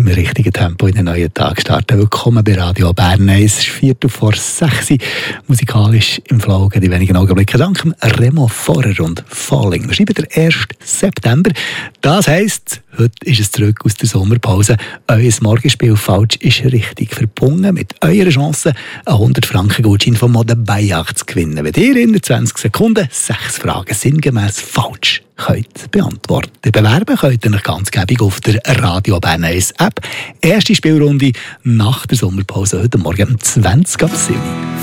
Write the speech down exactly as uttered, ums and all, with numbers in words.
im richtigen Tempo in den neuen Tag starten. Willkommen bei Radio Bern eins, Viertel vor sechs. Musikalisch im Flow in wenigen Augenblicken. Dank Remo Vorer und Falling. Wir schreiben den ersten September. Das heisst, heute ist es zurück aus der Sommerpause. Euer Morgenspiel falsch ist richtig verbunden mit eurer Chance, einen hundert Franken Gutschein von Mode Bayard zu gewinnen. Wenn ihr in zwanzig Sekunden sechs Fragen sinngemäß falsch könnt beantworten. Bewerben könnt ihr euch ganz gäbig auf der Radio Bern eins App. Erste Spielrunde nach der Sommerpause heute Morgen um zwanzig ab sieben.